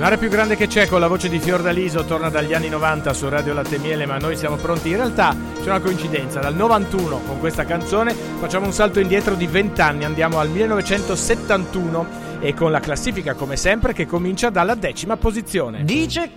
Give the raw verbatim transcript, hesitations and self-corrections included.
L'area più grande che c'è, con la voce di Fiordaliso, torna dagli anni novanta su Radio Latte e Miele, ma noi siamo pronti. In realtà c'è una coincidenza: dal novantuno con questa canzone facciamo un salto indietro di venti anni, andiamo al millenovecentosettantuno e con la classifica come sempre che comincia dalla decima posizione. Dice